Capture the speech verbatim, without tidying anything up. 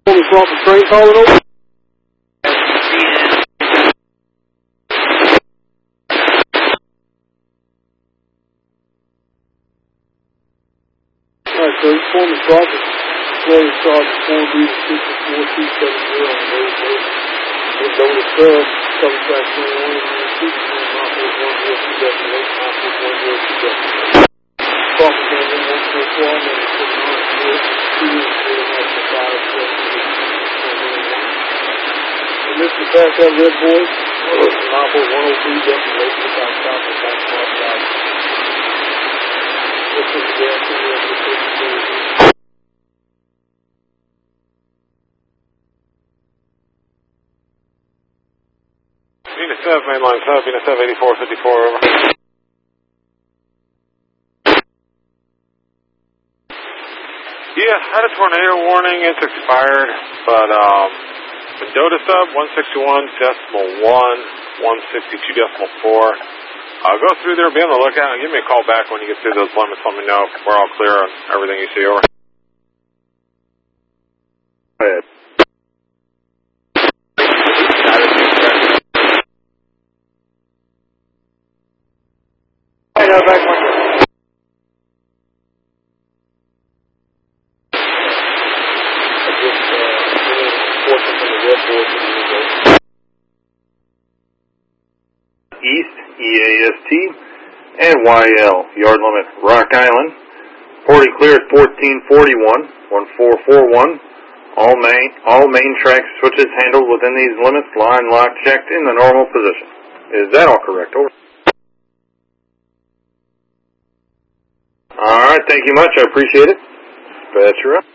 Former Crawford train calling over. Alright, so this former Crawford employee charged four B to sixty-four two seven zero on the road. Window to sub, cover track twenty-one, and two percent mile one zero two decimal eight, mile one zero two decimal eight. Crawford came in one four four, and then six nine four, two units, zero national five, seven eight, and Mister Back that red boy, mile one oh three decimal eight, without stop, without smart side. This is the gas in the other Venus seven, mainline sub, Venus seven, eighty-four fifty-four, over. Yeah, had a tornado warning, it's expired, but, um, Mendota sub, one sixty-one decimal one, one sixty-two decimal four. Uh, go through there, be on the lookout, and give me a call back when you get through those limits, let me know if we're all clear on everything you see, over. Go ahead. Back one. East, E A S T, and Y L, yard limit, Rock Island. forty clear at fourteen forty-one, one four four one. All main, all main track switches handled within these limits, line lock checked in the normal position. Is that all correct? Over. All right, thank you much. I appreciate it. Dispatcher up.